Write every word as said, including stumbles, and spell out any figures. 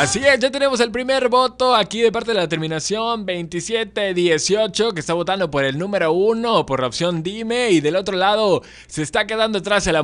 Así es, ya tenemos el primer voto aquí de parte de la terminación veintisiete dieciocho, que está votando por el número uno, por la opción Dime, y del otro lado se está quedando atrás el